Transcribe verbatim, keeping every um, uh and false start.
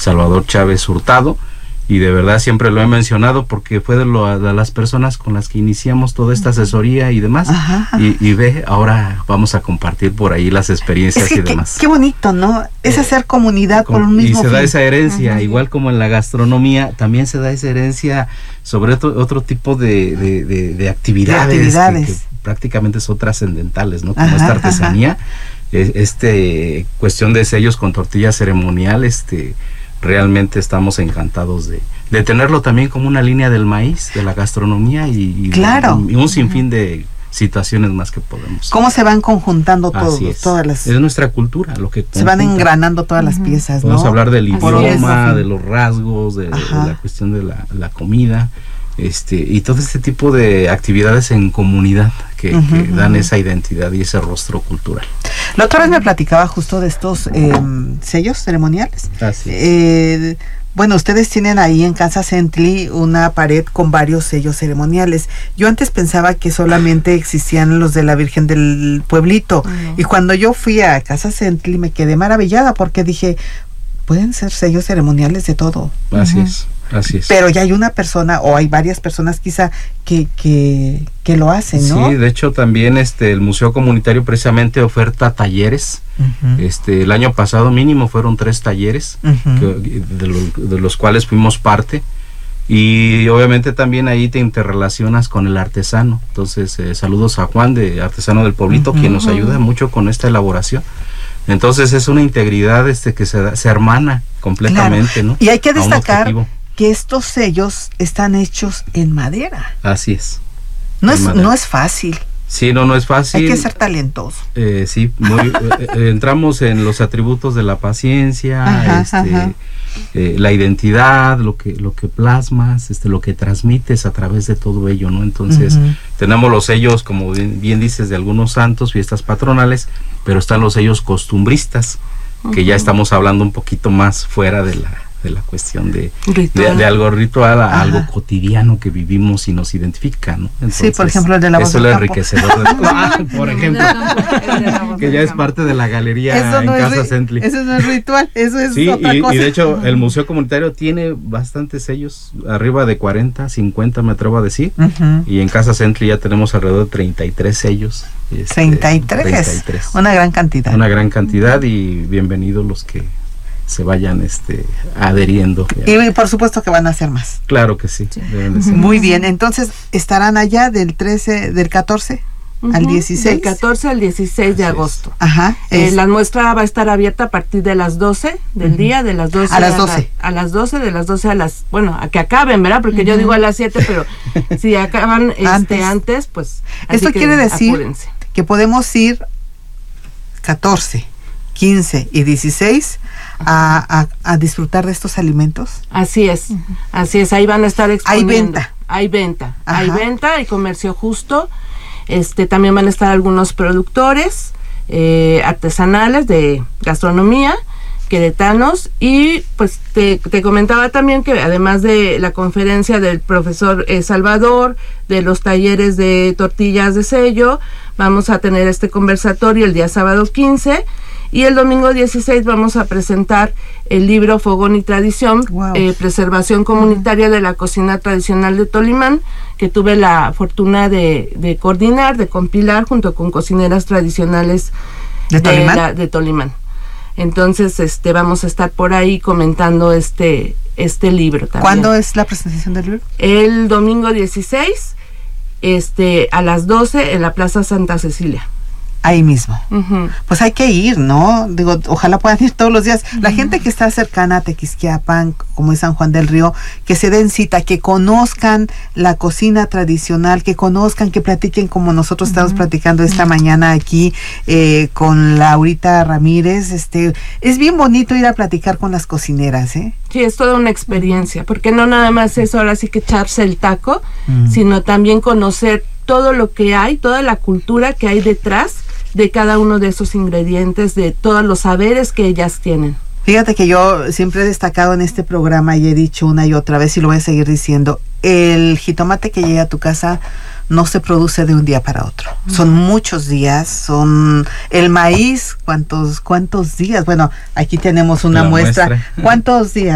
Salvador Chávez Hurtado, y de verdad siempre lo he mencionado porque fue de, lo, de las personas con las que iniciamos toda esta asesoría y demás. Ajá. Y, y ve, ahora vamos a compartir por ahí las experiencias es que, y demás. Qué, qué bonito, ¿no? Es hacer comunidad eh, por un mismo Y se fin. da esa herencia, ajá, igual como en la gastronomía, también se da esa herencia sobre otro, otro tipo de, de, de, de actividades, de actividades. Que, que prácticamente son trascendentales, ¿no? Como ajá, esta artesanía, eh, este cuestión de sellos con tortilla ceremonial, este... realmente estamos encantados de, de tenerlo también como una línea del maíz, de la gastronomía y, y, claro. y un sinfín de situaciones más que podemos. ¿Cómo se van conjuntando todos, es. todas las? Es nuestra cultura, lo que se van engranando todas uh-huh. las piezas, Podemos ¿no? hablar del idioma, de los rasgos, de, de la cuestión de la, la comida, este y todo este tipo de actividades en comunidad que, uh-huh, que dan uh-huh. esa identidad y ese rostro cultural. La otra vez me platicaba justo de estos eh, sellos ceremoniales. Así es. Eh, bueno, ustedes tienen ahí en Casa Centli una pared con varios sellos ceremoniales. Yo antes pensaba que solamente existían los de la Virgen del Pueblito. Uh-huh. Y cuando yo fui a Casa Centli me quedé maravillada porque dije, pueden ser sellos ceremoniales de todo. Así uh-huh. es. Así es. Pero ya hay una persona o hay varias personas quizá que que, que lo hacen, ¿no? Sí, de hecho también este el Museo Comunitario precisamente oferta talleres. Uh-huh. Este el año pasado mínimo fueron tres talleres uh-huh. que, de, lo, de los cuales fuimos parte, y obviamente también ahí te interrelacionas con el artesano. Entonces eh, saludos a Juan de Artesano del Pueblito, uh-huh. quien nos ayuda mucho con esta elaboración. Entonces es una integridad este que se, se hermana completamente, claro. ¿no? Y hay que destacar que estos sellos están hechos en madera. Así es. No es, no es fácil. Sí, no, no es fácil. Hay que ser talentoso. Eh, sí, muy, eh, entramos en los atributos de la paciencia, ajá, este, ajá. Eh, la identidad, lo que lo que plasmas, este, lo que transmites a través de todo ello, ¿no? Entonces, uh-huh. tenemos los sellos, como bien, bien dices, de algunos santos, fiestas patronales, pero están los sellos costumbristas, uh-huh. que ya estamos hablando un poquito más fuera de la de la cuestión de, de, de algo ritual a ajá. algo cotidiano que vivimos y nos identifica, ¿no? Entonces, sí, por ejemplo, el de la voz eso es lo enriquecedor de, ah, por ejemplo, que ya es parte de la galería eso en no Casa es, Centli. Eso no es ritual, eso es sí, otra y, cosa. Y de hecho, el Museo Comunitario tiene bastantes sellos, arriba de cuarenta, cincuenta me atrevo a decir, uh-huh. y en Casa Centli ya tenemos alrededor de treinta y tres sellos. Este, treinta y tres, treinta y tres, una gran cantidad. Una gran cantidad, y bienvenidos los que se vayan este adheriendo. Y por supuesto que van a hacer más. Claro que sí. sí. Deben de ser. Muy bien, entonces estarán allá del trece, del catorce uh-huh. al dieciséis. Del catorce al dieciséis de agosto. Ajá. Eh, la muestra va a estar abierta a partir de las doce del uh-huh. día, de las doce a las doce. A, la, a las doce, de las doce a las, bueno, a que acaben, ¿verdad? Porque uh-huh. yo digo a las siete, pero si acaban este antes, antes pues esto quiere decir apúrense. Que podemos ir catorce, quince y dieciséis A, a, a disfrutar de estos alimentos. Así es, uh-huh. así es, ahí van a estar exponiendo. Hay venta. Hay venta, Ajá. hay venta y comercio justo. Este, también van a estar algunos productores eh, artesanales de gastronomía, queretanos, y pues te, te comentaba también que además de la conferencia del profesor eh, Salvador, de los talleres de tortillas de sello, vamos a tener este conversatorio el día sábado quince, y el domingo dieciséis vamos a presentar el libro Fogón y Tradición, wow. eh, Preservación Comunitaria de la Cocina Tradicional de Tolimán, que tuve la fortuna de, de coordinar, de compilar junto con cocineras tradicionales de Tolimán. De, la, de Tolimán. Entonces, este, vamos a estar por ahí comentando este, este libro también. ¿Cuándo es la presentación del libro? El domingo dieciséis, este, a las doce en la Plaza Santa Cecilia. Ahí mismo. Uh-huh. Pues hay que ir, ¿no? Digo, ojalá puedan ir todos los días. Uh-huh. La gente que está cercana a Tequisquiapan, como es San Juan del Río, que se den cita, que conozcan la cocina tradicional, que conozcan, que platiquen como nosotros uh-huh. estamos platicando esta uh-huh. mañana aquí eh, con Laurita Ramírez. Este, es bien bonito ir a platicar con las cocineras, ¿eh? Sí, es toda una experiencia, porque no nada más es ahora sí que echarse el taco, uh-huh. sino también conocer todo lo que hay, toda la cultura que hay detrás de cada uno de esos ingredientes, de todos los saberes que ellas tienen. Fíjate que yo siempre he destacado en este programa y he dicho una y otra vez y lo voy a seguir diciendo, el jitomate que llega a tu casa no se produce de un día para otro. Mm. Son muchos días, son el maíz, ¿cuántos cuántos días? Bueno, aquí tenemos una muestra. muestra. ¿Cuántos días?